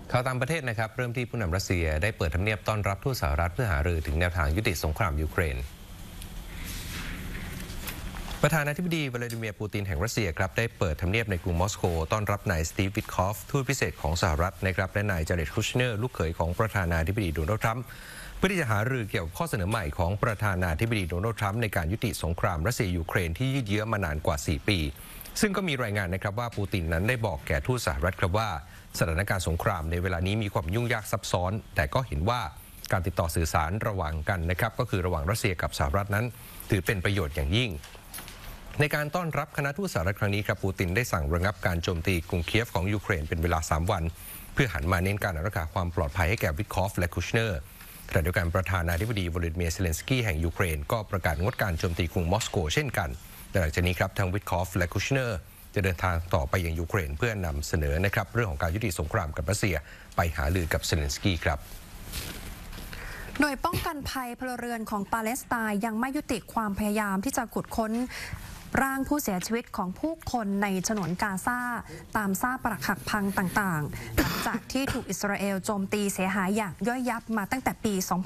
ข่าวต่างประเทศนะครับเริ่มที่ผู้นำรัสเซียได้เปิดทำเนียบต้อนรับทูตสหรัฐเพื่อหารือถึงแนวทางยุติสงครามยูเครนประธานาธิบดีวลาดิเมียร์ปูตินแห่งรัสเซียครับได้เปิดทำเนียบในกรุงมอสโกต้อนรับนายสตีฟ วิทคอฟทูตพิเศษของสหรัฐนะครับและนายจาเร็ด คุชเนอร์ลูกเขยของประธานาธิบดีโดนัลด์ทรัมป์เพื่อที่จะหารือเกี่ยวกับข้อเสนอใหม่ของประธานาธิบดีโดนัลด์ทรัมป์ในการยุติสงครามรัสเซียยูเครนที่ยืดเยื้อมานานกว่า 4 ปีซึ่งก็มีรายงานนะครับว่าปูตินนั้นได้บอกแก่ทูตสหรัฐครับว่าสถานการณ์สงครามในเวลานี้มีความยุ่งยากซับซ้อนแต่ก็เห็นว่าการติดต่อสื่อสารระหว่างกันนะครับก็คือระหว่างรัสเซียกับสหรัฐนั้นถือเป็นประโยชน์อย่างยิ่งในการต้อนรับคณะทูตสหรัฐครั้งนี้ครับปูตินได้สั่งระงับการโจมตีกรุงเคียฟของยูเครนเป็นเวลา 3 วันเพื่อหันมาเน้นการรักษาความปลอดภัยให้แก่วิทคอฟและคุชเนอร์ขณะเดียวกันประธานาธิบดีวลาดิเมียร์ เซเลนสกี้แห่งยูเครนก็ประกาศงดการโจมตีกรุงมอสโกเช่นกันหลังจากนี้ครับทั้งวิทคอฟและคุชเนอร์จะเดินทางต่อไปยังยูเครนเพื่อนำเสนอนะครับเรื่องของการยุติสงครามกับรัสเซียไปหารือกับเซเลนสกี้ครับหน่วยป้องกันภัยพลเรือนของปาเลสไตน์ยังไม่ยุติความพยายามที่จะขุดค้นร่างผู้เสียชีวิตของผู้คนในฉนวนกาซาตามซากปรักหักพังต่างๆหลังจากที่ถูกอิสราเอลโจมตีเสียหายอย่างย่อยยับมาตั้งแต่ปี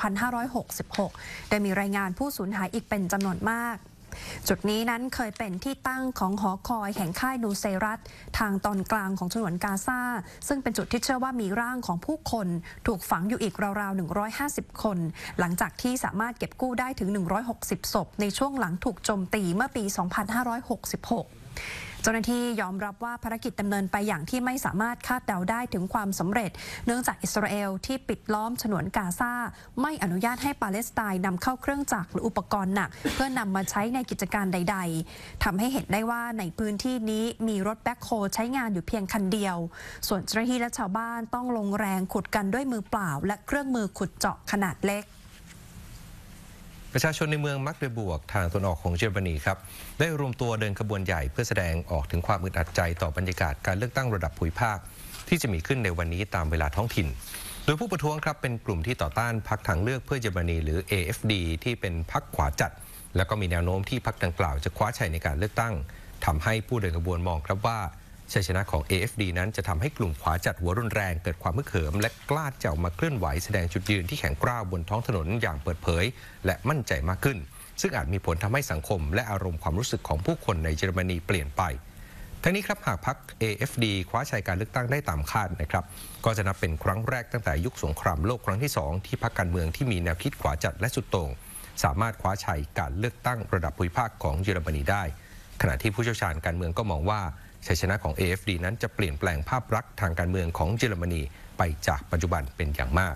2566 โดยมีรายงานผู้สูญหายอีกเป็นจำนวนมากจุดนี้นั้นเคยเป็นที่ตั้งของหอคอยแห่งค่ายนูเซรัตทางตอนกลางของฉนวนกาซาซึ่งเป็นจุดที่เชื่อว่ามีร่างของผู้คนถูกฝังอยู่อีกราวๆ150 คนหลังจากที่สามารถเก็บกู้ได้ถึง160 ศพในช่วงหลังถูกโจมตีเมื่อปี 2566เจ้าหน้าที่ยอมรับว่าภารกิจดำเนินไปอย่างที่ไม่สามารถคาดเดาได้ถึงความสำเร็จเนื่องจากอิสราเอลที่ปิดล้อมฉนวนกาซาไม่อนุญาตให้ปาเลสไตน์นำเข้าเครื่องจักรหรืออุปกรณ์หนักเพื่อนำมาใช้ในกิจการใดๆทำให้เห็นได้ว่าในพื้นที่นี้มีรถแบ็คโฮใช้งานอยู่เพียงคันเดียวส่วนเจ้าหน้าที่และชาวบ้านต้องลงแรงขุดกันด้วยมือเปล่าและเครื่องมือขุดเจาะขนาดเล็กประชาชนในเมืองมักเดบวกทางตะวันออกของเยอรมนีครับได้รวมตัวเดินขบวนใหญ่เพื่อแสดงออกถึงความอึดอัดใจต่อบรรยากาศการเลือกตั้งระดับภูมิภาคที่จะมีขึ้นในวันนี้ตามเวลาท้องถิ่นโดยผู้ประท้วงครับเป็นกลุ่มที่ต่อต้านพรรคทางเลือกเพื่อเยอรมนีหรือ AFD ที่เป็นพรรคขวาจัดและก็มีแนวโน้มที่พรรคดังกล่าวจะคว้าชัยในการเลือกตั้งทำให้ผู้เดินขบวนมองครับว่าชัยชนะของ AFD นั้นจะทำให้กลุ่มขวาจัดหัวรุนแรงเกิดความฮึกเหิมและกล้าจะออกมาเคลื่อนไหวแสดงจุดยืนที่แข็งกร้าวบนท้องถนนอย่างเปิดเผยและมั่นใจมากขึ้นซึ่งอาจมีผลทำให้สังคมและอารมณ์ความรู้สึกของผู้คนในเยอรมนีเปลี่ยนไปทั้งนี้ครับหากพรรค AFD คว้าชัยการเลือกตั้งได้ตามคาดนะครับก็จะนับเป็นครั้งแรกตั้งแต่ยุคสงครามโลกครั้งที่2ที่พรรคการเมืองที่มีแนวคิดขวาจัดและสุดโต่งสามารถคว้าชัยการเลือกตั้งระดับภูมิภาคของเยอรมนีได้ขณะที่ผู้เชี่ยวชาญการเมืองก็มองว่าชัยชนะของ AFD นั้นจะเปลี่ยนแปลงภาพลักษณ์ทางการเมืองของเยอรมนีไปจากปัจจุบันเป็นอย่างมาก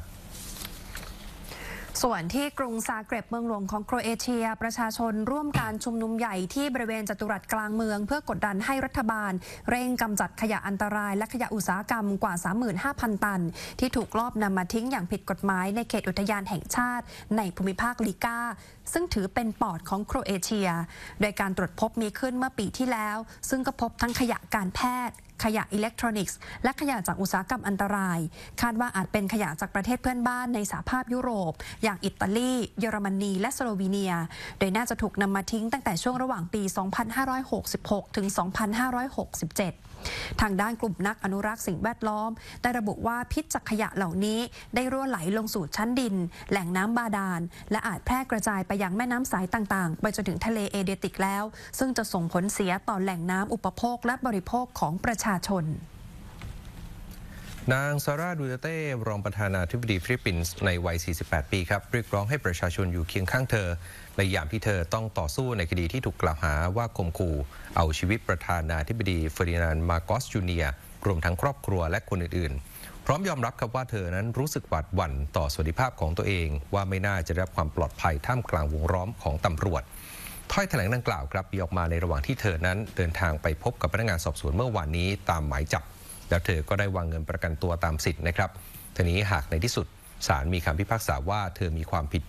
ส่วนที่กรุงซาเกร็บเมืองหลวงของโครเอเชียประชาชนร่วมการชุมนุมใหญ่ที่บริเวณจัตุรัสกลางเมืองเพื่อกดดันให้รัฐบาลเร่งกำจัดขยะอันตรายและขยะอุตสาหกรรมกว่า 35,000 ตันที่ถูกลอบนำมาทิ้งอย่างผิดกฎหมายในเขตอุทยานแห่งชาติในภูมิภาคลิกาซึ่งถือเป็นปอดของโครเอเชียโดยการตรวจพบมีขึ้นเมื่อปีที่แล้วซึ่งก็พบทั้งขยะการแพทย์ขยะอิเล็กทรอนิกส์และขยะจากอุตสาหกรรมอันตรายคาดว่าอาจเป็นขยะจากประเทศเพื่อนบ้านในสหภาพยุโรปอย่างอิตาลีเยอรมนีและสโลวีเนียโดยน่าจะถูกนำมาทิ้งตั้งแต่ช่วงระหว่างปี 2566 ถึง 2567 ทางด้านกลุ่มนักอนุรักษ์สิ่งแวดล้อมได้ระบุว่าพิษจากขยะเหล่านี้ได้รั่วไหลลงสู่ชั้นดินแหล่งน้ำบาดาลและอาจแพร่กระจายไปยังแม่น้ำสายต่างๆไปจนถึงทะเลเอเดติกแล้วซึ่งจะส่งผลเสียต่อแหล่งน้ำอุปโภคและบริโภคของประชาชนนางซาร่า ดูเตเต้รองประธานาธิบดีฟิลิปปินส์ในวัย 48 ปีครับเรียกร้องให้ประชาชนอยู่เคียงข้างเธอในยามที่เธอต้องต่อสู้ในคดีที่ถูกกล่าวหาว่าข่มขู่เอาชีวิตประธานาธิบดีเฟอร์ดินานด์ มาโกส จูเนียร์รวมทั้งครอบครัวและคนอื่นๆพร้อมยอมรับครับว่าเธอนั้นรู้สึกหวาดหวั่นต่อสวัสดิภาพของตัวเองว่าไม่น่าจะได้รับความปลอดภัยท่ามกลางวงล้อมของตำรวจถ้อยแถลงดังกล่าวครับมีออกมาในระหว่างที่เธอนั้นเดินทางไปพบกับพนักงานสอบสวนเมื่อวานนี้ตามหมายจับแล้วเธอก็ได้วางเงินประกันตัวตามสิทธิ์นะครับทีนี้หากในที่สุดศาลมีคำพิพากษาว่าเธอมีความผิด